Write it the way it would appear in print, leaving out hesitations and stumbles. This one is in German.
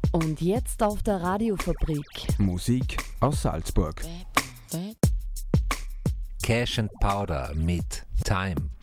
Und jetzt auf der Radiofabrik. Musik aus Salzburg. Cash and Powder mit Time.